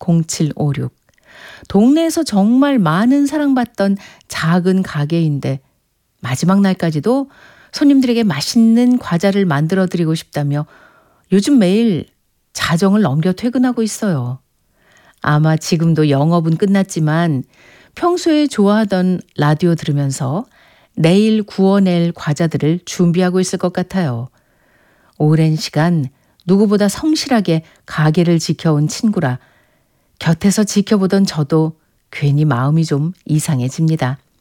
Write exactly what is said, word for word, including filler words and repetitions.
공칠오육. 동네에서 정말 많은 사랑받던 작은 가게인데 마지막 날까지도 손님들에게 맛있는 과자를 만들어 드리고 싶다며 요즘 매일 자정을 넘겨 퇴근하고 있어요. 아마 지금도 영업은 끝났지만 평소에 좋아하던 라디오 들으면서 내일 구워낼 과자들을 준비하고 있을 것 같아요. 오랜 시간 누구보다 성실하게 가게를 지켜온 친구라 곁에서 지켜보던 저도 괜히 마음이 좀 이상해집니다.